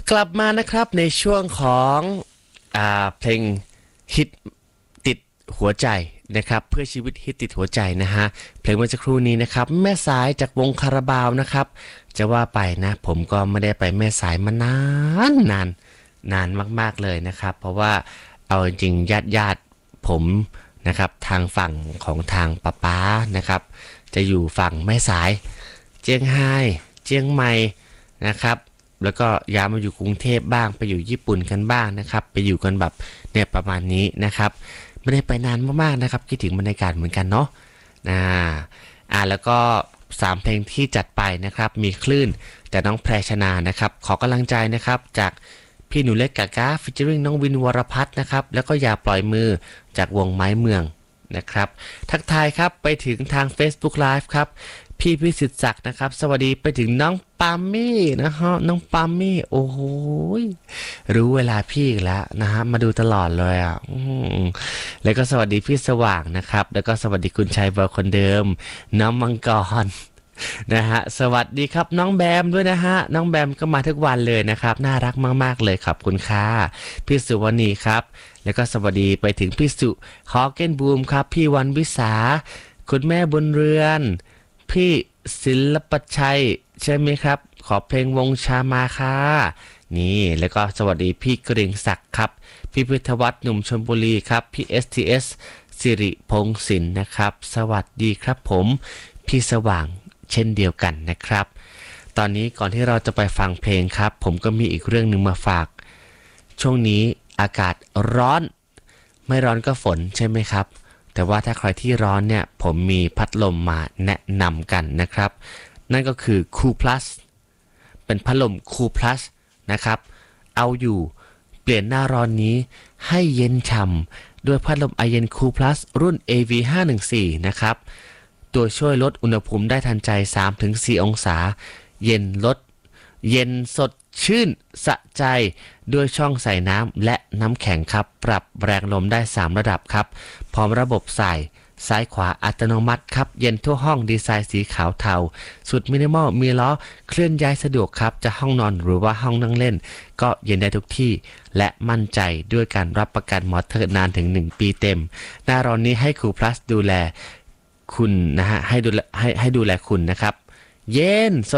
กลับมานะครับในช่วงของเพลงฮิตติดหัวใจนะครับเพื่อชีวิตฮิตติดหัวใจนะฮะเพลงเมื่อสักครู่นี้นะครับแม่สายจากวงคาราบาวนะครับจะว่าไปนะผมก็ไม่ได้ไปแม่สายมานานมากๆเลยนะครับเพราะว่าเอาจริงญาติผมนะครับทางฝั่งของทางป๊านะครับจะอยู่ฝั่งแม่สายเจียงไฮ้เจียงใหม่นะครับแล้วก็ย้ายมาอยู่กรุงเทพบ้างไปอยู่ญี่ปุ่นกันบ้างนะครับไปอยู่กันแบบเนี่ยประมาณนี้นะครับไม่ได้ไปนานมากๆนะครับคิดถึงบรรยากาศเหมือนกันเนาะแล้วก็3เพลงที่จัดไปนะครับมีคลื่นแต่น้องแพรชนานะครับขอกำลังใจนะครับจากพี่หนูเล็กกากาฟิชเจอริงน้องวินวรพัฒน์นะครับแล้วก็อย่าปล่อยมือจากวงไม้เมืองนะครับทักทายครับไปถึงทาง Facebook Live ครับพี่พิสิทธิ์ศักดิ์นะครับสวัสดีไปถึงน้องปามี่นะฮะน้องปามี่โอ้โหรู้เวลาพี่อีกแล้วนะฮะมาดูตลอดเลยแล้วก็สวัสดีพี่สว่างนะครับแล้วก็สวัสดีคุณชัยเบอร์คนเดิมน้องมังกรนะฮะสวัสดีครับน้องแบมด้วยนะฮะน้องแบมก็มาทุกวันเลยนะครับน่ารักมากๆเลยขอบคุณค่ะพี่สุวรรณีครับแล้วก็สวัสดีไปถึงพี่สุฮอเกนบูมครับพี่วันวิสาคุณแม่บุญเรือนพี่ศิลปชัยใช่ไหมครับขอเพลงวงชามาค่ะนี่แล้วก็สวัสดีพี่เกรียงศักดิ์ครับพี่พิทวัฒน์หนุ่มชลบุรีครับพี่ STS สิริพงศ์ศิลป์นะครับสวัสดีครับผมพี่สว่างเช่นเดียวกันนะครับตอนนี้ก่อนที่เราจะไปฟังเพลงครับผมก็มีอีกเรื่องหนึ่งมาฝากช่วงนี้อากาศร้อนไม่ร้อนก็ฝนใช่ไหมครับแต่ว่าถ้าใครที่ร้อนเนี่ยผมมีพัดลมมาแนะนำกันนะครับนั่นก็คือ Cool Plus เป็นพัดลม Cool Plus นะครับเอาอยู่เปลี่ยนหน้าร้อนนี้ให้เย็นฉ่ำด้วยพัดลมไอเย็น Cool Plus รุ่น AV514 นะครับตัวช่วยลดอุณหภูมิได้ทันใจ 3-4 องศาเย็นสดชื่นสะใจด้วยช่องใส่น้ำและน้ำแข็งครับปรับแรงลมได้3ระดับครับพร้อมระบบใส่ซ้ายขวาอัตโนมัติครับเย็นทั่วห้องดีไซน์สีขาวเทาสุดมินิมอลมีล้อเคลื่อนย้ายสะดวกครับจะห้องนอนหรือว่าห้องนั่งเล่นก็เย็นได้ทุกที่และมั่นใจด้วยการรับประกันมอเตอร์นานถึง1 ปีเต็มหน้าร้อนนี้ให้คูพลัสดูแลคุณนะฮะให้ดูแลคุณนะครับเย็น